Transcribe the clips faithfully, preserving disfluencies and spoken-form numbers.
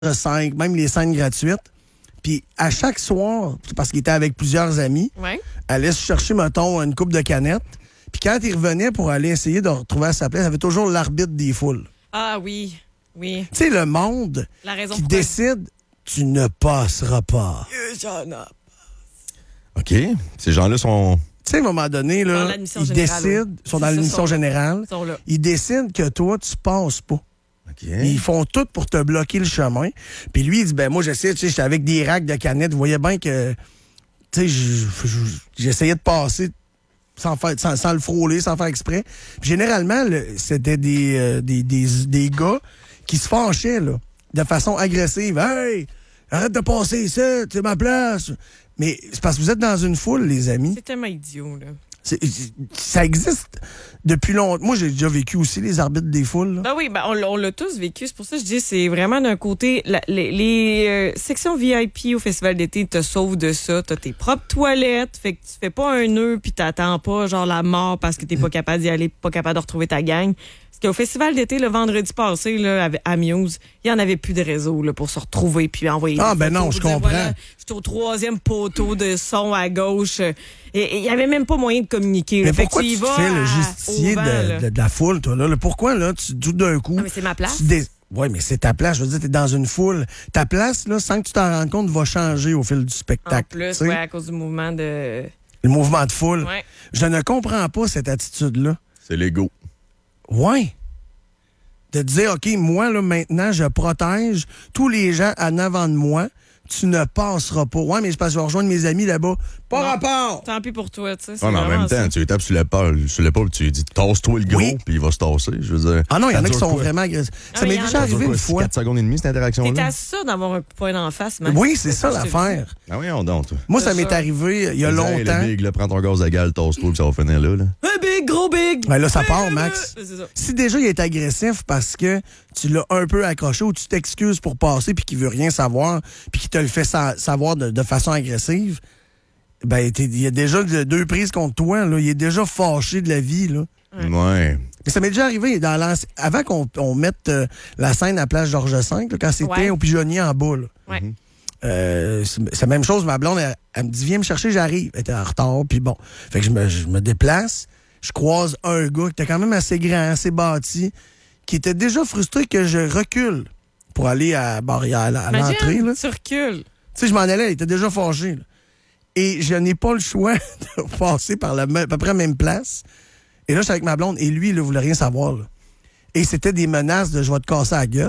cinq, même les scènes gratuites. Puis à chaque soir, parce qu'il était avec plusieurs amis, ouais. allait se chercher, mettons, une coupe de canettes. Puis quand il revenait pour aller essayer de retrouver à sa place, il avait toujours l'arbitre des foules. Ah oui, oui. Tu sais, le monde La raison qui pourquoi... décide, tu ne passeras pas. OK. Ces gens-là sont... Tu sais, à un moment donné, là, Dans l'admission ils générale, décident, oui. sont dans C'est ça, l'admission sont là. générale, Ils sont là. ils décident que toi, tu passes pas. OK. Ils font tout pour te bloquer le chemin. Puis lui, il dit, ben moi, j'essaie, tu sais, j'étais avec des racks de canettes. Vous voyez bien que, tu sais, je- je- j'essayais de passer sans, faire, sans, sans le frôler, sans faire exprès. Puis généralement, le- c'était des, euh, des, des, des gars qui se fâchaient, là, de façon agressive. Hey, arrête de passer ici, c'est ma place. Mais c'est parce que vous êtes dans une foule, les amis. C'est tellement idiot, là. C'est- ça existe depuis longtemps. Moi, j'ai déjà vécu aussi les arbitres des foules, là. Ben oui, ben on, l'a- on l'a tous vécu. C'est pour ça que je dis, c'est vraiment d'un côté, la- les, les euh, sections V I P au Festival d'été te sauvent de ça. T'as tes propres toilettes, fait que tu fais pas un nœud puis t'attends pas genre la mort parce que t'es pas capable d'y aller, pas capable de retrouver ta gang. Parce qu'au Festival d'été, le vendredi passé, là, avec- à Muse, il y en avait plus de réseau là, pour se retrouver puis envoyer Ah, des ben photos, non, je pour dire, comprends. voilà, j'étais au troisième poteau de son à gauche. euh, Et il y avait même pas moyen de communiquer. Mais là. Fait que pourquoi tu tu y te vas fais le à- justicier au vent, de, là. de- de la foule, toi, là? là? Pourquoi, là, tu tout d'un coup... Ah, mais c'est ma place. tu dé- Oui, mais c'est ta place. Je veux dire, t'es dans une foule. Ta place, là, sans que tu t'en rendes compte, va changer au fil du En spectacle. plus, tu sais. ouais, à cause du mouvement de... Le mouvement de foule. Ouais. Je ne comprends pas cette attitude-là. C'est l'ego. Ouais. De dire, OK, moi, là, maintenant, je protège tous les gens en avant de moi. Tu ne passeras pas. Ouais, mais je passe, je vais rejoindre mes amis là-bas. Pas Non. rapport! Tant pis pour toi, tu sais. c'est Ouais, mais en vraiment même temps, ça. tu lui tapes sur l'épaule, sur l'épaule, puis tu lui dis tasse-toi le gros, Oui. puis il va se tasser. Je veux dire. Ah non, il y en Ça a qui dure sont quoi? vraiment agressifs. Ah, Ça mais m'est il y en déjà a- Ça dure arrivé quoi, une c'est fois. quatre secondes et demie, cette T'es interaction-là? à ça d'avoir un coup de poing d'en face, man. Oui, c'est ça je te dis. l'affaire. Ah oui, on donc. toi. Moi, ça C'est m'est ça. arrivé il y a Tu dis, hey, longtemps. le big, là, prends ton gaz égal, tasse-toi, puis ça va finir là. là. Un big, gros big! Ben là, ça part, Max. C'est ça. Si déjà il est agressif parce que tu l'as un peu accroché ou tu t'excuses pour passer puis qu'il veut rien savoir puis qu'il te le fait sa- savoir de, de façon agressive, ben t'es- il y a déjà de- deux prises contre toi. Là. Il est déjà fâché de la vie. Là. Ouais. Ouais. Mais ça m'est déjà arrivé dans l'anci- avant qu'on on mette euh, la scène à Place Georges cinq, là, quand c'était Ouais. au pigeonnier en bas. Là. Ouais. Euh, c'est c'est la même chose, ma blonde, elle, elle me dit, viens me chercher, j'arrive. Elle était en retard, puis bon. Fait que je me, je me déplace, je croise un gars qui était quand même assez grand, assez bâti, qui était déjà frustré que je recule pour aller à, barrière, à l'entrée. Imagine, là. tu recules. Tu sais, je m'en allais, il était déjà fâché. Là. Et je n'ai pas le choix de passer par la, même- à peu près la même place. Et là, je suis avec ma blonde, et lui, il ne voulait rien savoir. Là. Et c'était des menaces de « je vais te casser la gueule ».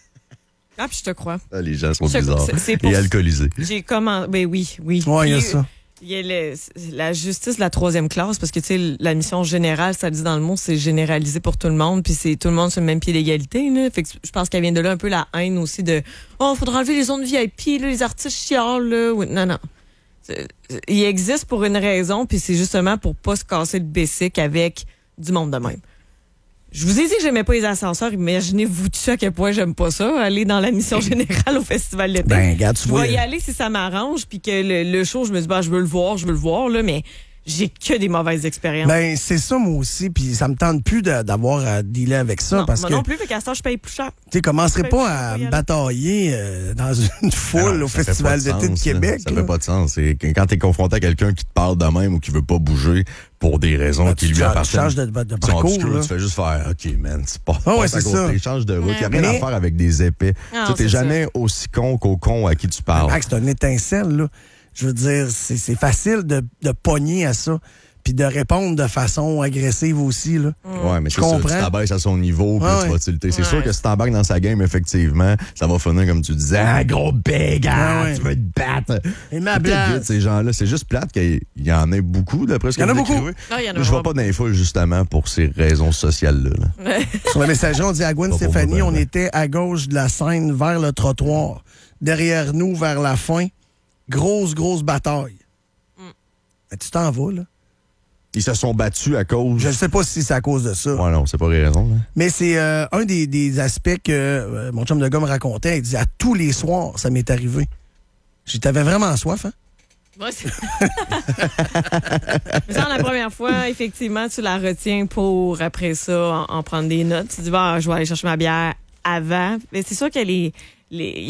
Ah, puis je te crois. Ah, les gens sont Je- bizarres. c'est- c'est pour- Et alcoolisés. J'ai comment... Ben oui, oui. Ouais, il y a Puis, ça. Il y a le- la justice de la troisième classe, parce que, tu sais, la mission générale, ça le dit dans le mot, c'est généralisé pour tout le monde, puis c'est tout le monde sur le même pied d'égalité, là. Fait que je pense qu'elle vient de là un peu la haine aussi de « Oh, faudra enlever les zones V I P, là, les artistes chialent, là. » Oui, non, non. C'est- Il existe pour une raison, puis c'est justement pour pas se casser le bessic avec du monde de même. Je vous ai dit que j'aimais pas les ascenseurs. Imaginez-vous tout ça à quel point j'aime pas ça, aller dans la mission générale au Festival d'été. Ben, regarde, tu Je vois. vais y aller si ça m'arrange, puis que le, le show, je me dis, bah, je veux le voir, je veux le voir, là, mais j'ai que des mauvaises expériences. Ben, c'est ça, moi aussi, puis ça me tente plus de- d'avoir à dealer avec ça, non, parce moi que, non plus, fait qu'à ça, je paye plus cher. tu sais, commencerais Ben, pas je à peux y me aller. batailler euh, dans une foule Non, au ça fait Festival pas de d'été de sens, Québec. là. Ça là. fait pas de sens. C'est que quand t'es confronté à quelqu'un qui te parle de même ou qui veut pas bouger pour des raisons Ben, qui tu lui changes- appartiennent. changes de, de qui sont parcours. obscures, là. tu fais juste faire OK, man, c'est pas. Ah ouais, passe à c'est côté, ça. change de route. Il n'y a Ouais. rien Mais- à faire avec des épais. Non, Tu t'es c'est jamais aussi con qu'au con à qui tu parles. Max, c'est une étincelle, là. Je veux dire, c'est c'est facile de, de pogner à ça, puis de répondre de façon agressive aussi, là. Ouais, mais Je c'est ça, tu comprends. t'abaisses à son niveau, puis Ouais, là, tu ouais. vas tilter. C'est Ouais. sûr que si t'embarques dans sa game, effectivement, ça va finir comme tu disais, ah, gros big, ah, Ouais, ouais. tu veux te battre. Et ma Tout est blague. vite, ces gens-là. C'est juste plate qu'il y en ait beaucoup, d'après ce que Il y en a vous beaucoup. décrivez. Non, il y en a Moi, je vais vraiment pas dans les foules, justement, pour ces raisons sociales-là. là. Sur la messagerie, on dit à Gwen Pas pour Stéphanie, moi, ben, on ben. était à gauche de la scène vers le trottoir. Derrière nous, vers la fin, grosse, grosse bataille. Mm. Mais tu t'en vas, là. Ils se sont battus à cause. Je ne sais pas si c'est à cause de ça. Ouais, non, c'est pas les raisons. Là. Mais c'est euh, un des, des aspects que euh, mon chum de gars me racontait. Il disait, à tous les soirs, ça m'est arrivé. J'ai- T'avais vraiment soif, hein? Ouais, c'est- Mais ça, la première fois, effectivement, tu la retiens pour, après ça, en, en prendre des notes. Tu dis, bah, je vais aller chercher ma bière avant. Mais c'est sûr que les, les